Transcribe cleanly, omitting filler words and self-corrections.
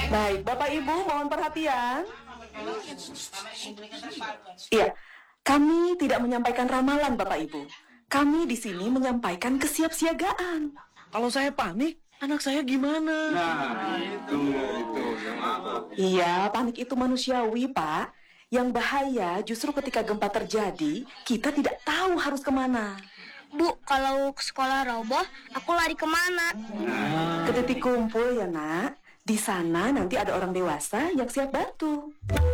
Baik, Bapak Ibu mohon perhatian. Iya, kami tidak menyampaikan ramalan Bapak Ibu. Kami di sini menyampaikan kesiapsiagaan. Kalau saya panik, anak saya gimana? Nah, itu yang apa? Iya, panik itu manusiawi, Pak. Yang bahaya justru ketika gempa terjadi, kita tidak tahu harus kemana. Bu, kalau ke sekolah roboh, aku lari kemana? Ke titik kumpul ya, Nak. Di sana nanti ada orang dewasa yang siap bantu.